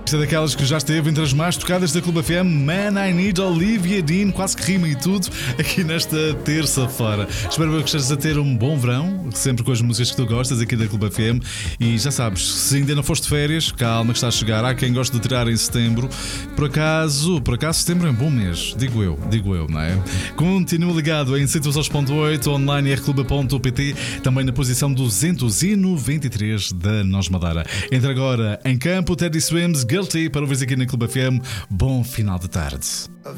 Esta é daquelas que já esteve entre as mais tocadas da Clube FM. Man, I Need Olivia Dean, quase que rima e tudo, aqui nesta terça-feira. Espero que estejas a ter um bom verão, sempre com as músicas que tu gostas aqui da Clube FM. E já sabes, se ainda não foste de férias, calma que está a chegar. Há quem goste de tirar em setembro. Por acaso setembro é um bom mês, digo eu, não é? Continua ligado em 106.8, online rclube.pt, também na posição 293 da Nós Madeira. Entra agora em campo Teddy Swims, Guilty, para ouvir aqui na Clube FM. Bom final de tarde.